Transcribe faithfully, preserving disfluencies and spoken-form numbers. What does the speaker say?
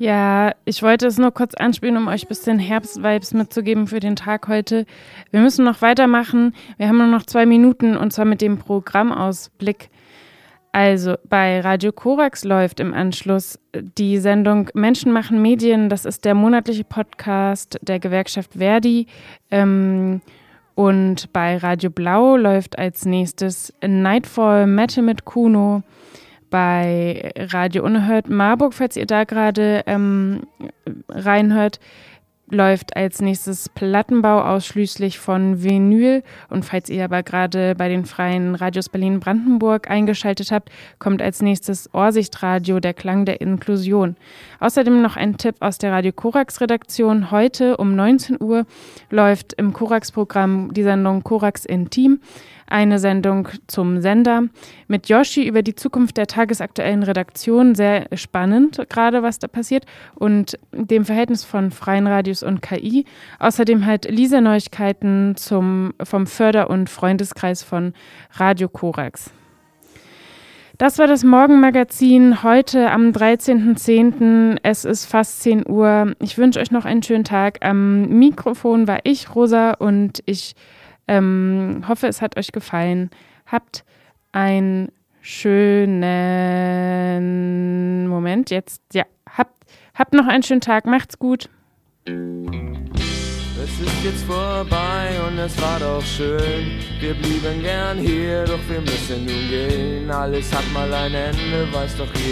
Ja, ich wollte es nur kurz anspielen, um euch ein bisschen Herbst-Vibes mitzugeben für den Tag heute. Wir müssen noch weitermachen. Wir haben nur noch zwei Minuten und zwar mit dem Programmausblick. Also bei Radio Korax läuft im Anschluss die Sendung Menschen machen Medien. Das ist der monatliche Podcast der Gewerkschaft Verdi. Ähm, und bei Radio Blau läuft als nächstes Nightfall Metal mit Kuno. Bei Radio Unerhört Marburg, falls ihr da gerade ähm, reinhört, läuft als nächstes Plattenbau ausschließlich von Vinyl. Und falls ihr aber gerade bei den freien Radios Berlin-Brandenburg eingeschaltet habt, kommt als nächstes Ohrsichtradio, der Klang der Inklusion. Außerdem noch ein Tipp aus der Radio Korax-Redaktion. Heute um neunzehn Uhr läuft im Korax-Programm die Sendung Korax Intim. Eine Sendung zum Sender mit Yoshi über die Zukunft der tagesaktuellen Redaktion. Sehr spannend gerade, was da passiert. Und dem Verhältnis von freien Radios und K I. Außerdem halt Lisa-Neuigkeiten zum, vom Förder- und Freundeskreis von Radio Korax. Das war das Morgenmagazin heute am dreizehnten zehnten Es ist fast zehn Uhr. Ich wünsche euch noch einen schönen Tag. Am Mikrofon war ich, Rosa, und ich Ähm, hoffe, es hat euch gefallen. Habt einen schönen Moment. Jetzt, ja, habt, habt noch einen schönen Tag. Macht's gut. Es ist jetzt vorbei und es war doch schön. Wir blieben gern hier, doch wir müssen nun gehen. Alles hat mal ein Ende, weiß doch jeder.